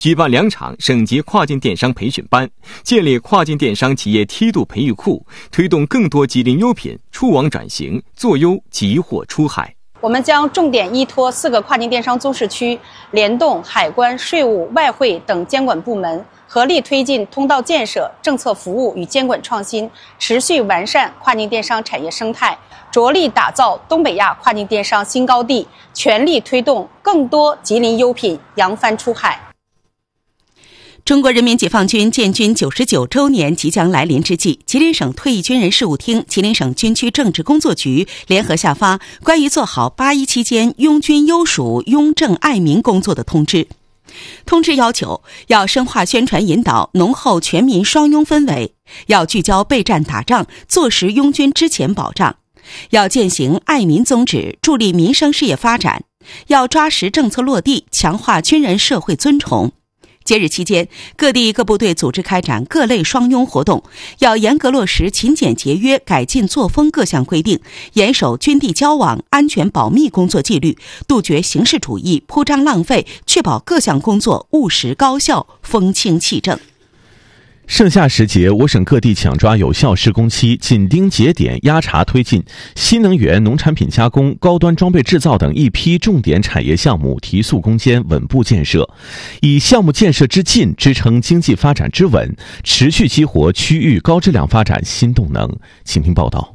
举办2场省级跨境电商培训班，建立跨境电商企业梯度培育库，推动更多吉林优品出网转型，做优集货出海。 我们将重点依托4个跨境电商综市区，联动海关、税务、外汇等监管部门，合力推进通道建设、政策服务与监管创新，持续完善跨境电商产业生态，着力打造东北亚跨境电商新高地，全力推动更多吉林优品扬帆出海。 中国人民解放军建军99周年即将来临之际，吉林省退役军人事务厅、吉林省军区政治工作局联合下发关于做好8·1期间拥军优属、拥政爱民工作的通知。通知要求，要深化宣传引导浓厚全民双拥氛围，要聚焦备战打仗，做实拥军之前保障，要践行爱民宗旨，助力民生事业发展，要抓实政策落地，强化军人社会尊崇。节日期间，各地各部队组织开展各类双拥活动，要严格落实勤俭节约、改进作风各项规定，严守军地交往、安全保密工作纪律，杜绝形式主义、铺张浪费，确保各项工作务实高效、风清气正。 盛夏时节，我省各地抢抓有效施工期，紧盯节点，压查推进新能源、农产品加工、高端装备制造等一批重点产业项目提速攻坚，稳步建设，以项目建设之进支撑经济发展之稳，持续激活区域高质量发展新动能。请听报道。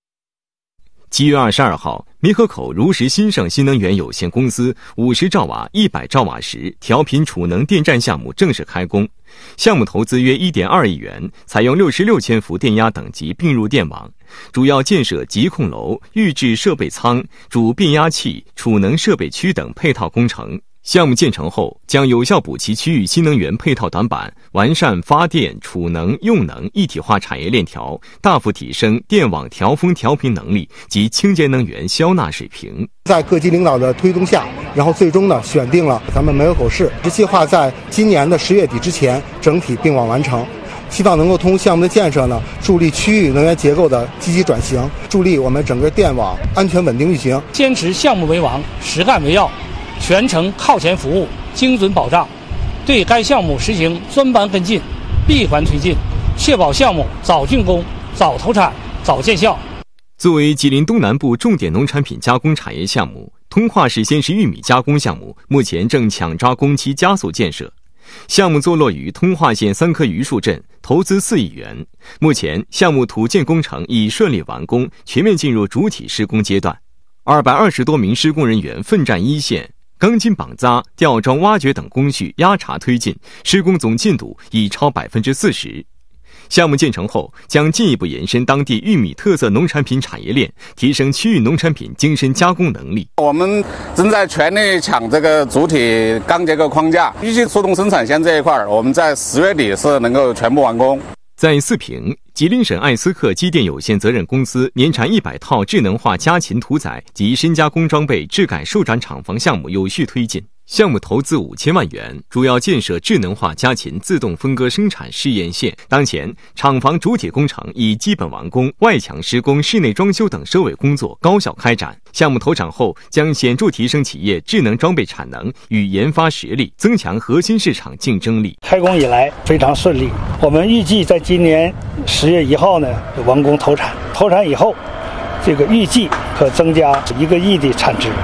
7月22号，猕河口如实新盛新能源有限公司50兆瓦、100兆瓦时调频储能电站项目正式开工，项目投资约1.2亿元，采用66千伏电压等级并入电网，主要建设集控楼、预制设备仓、主变压器、储能设备区等配套工程。项目建成后，将有效补齐区域新能源配套短板，完善发电、储能、用能一体化产业链条，大幅提升电网调峰调频能力及清洁能源消纳水平。 在各级领导的推动下，然后最终呢选定了咱们猕河口市，计划在今年的10月底之前整体并网完成。希望能够通过项目的建设呢，助力区域能源结构的积极转型，助力我们整个电网安全稳定运行。 坚持项目为王，实干为要，全程靠前服务，精准保障，对该项目实行专班跟进，闭环推进，确保项目早竣工、早投产、早见效。 作为吉林东南部重点农产品加工产业项目，通化市鲜食玉米加工项目目前正抢抓工期加速建设。项目坐落于通化县3棵榆树镇，投资4亿元。目前项目土建工程已顺利完工，全面进入主体施工阶段。220多名施工人员奋战一线，钢筋绑扎、吊装挖掘等工序压查推进，施工总进度已超40%。项目建成后，将进一步延伸当地玉米特色农产品产业链，提升区域农产品精深加工能力。 我们正在全力抢这个主体钢结构框架，预计速冻生产线这一块，我们在10月底是能够全部完工。 在四平，吉林省艾斯克机电有限责任公司年产100套智能化家禽屠宰及深加工装备质改受展厂房项目有序推进。项目投资5000万元，主要建设智能化家禽自动分割生产试验线。当前，厂房主体工程已基本完工，外墙施工、室内装修等收尾工作高效开展。项目投产后，将显著提升企业智能装备产能与研发实力，增强核心市场竞争力。 开工以来非常顺利，我们预计在今年10月1号呢完工投产。投产以后，这个预计可增加1个亿的产值。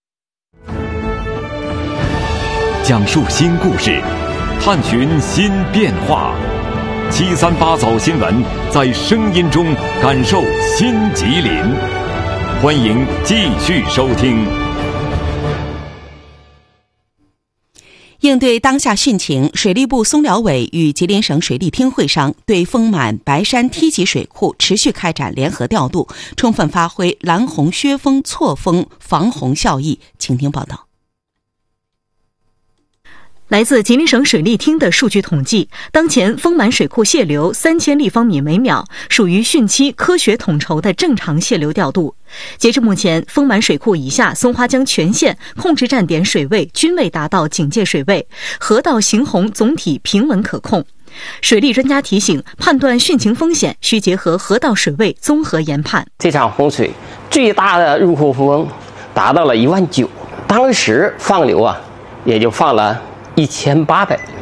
讲述新故事，探寻新变化。738早新闻，在声音中感受新吉林。欢迎继续收听。 应对当下汛情，水利部松辽委与吉林省水利厅会商，对丰满白山梯级水库持续开展联合调度，充分发挥拦洪削峰错峰防洪效益。请听报道。 来自吉林省水利厅的数据统计，当前丰满水库泄流3000立方米每秒，属于汛期科学统筹的正常泄流调度。截至目前，丰满水库以下松花江全县控制站点水位均未达到警戒水位，河道行洪总体平稳可控。水利专家提醒，判断汛情风险需结合河道水位综合研判。 这场洪水最大的入库峰达到了19000，当时放流也就放了 1800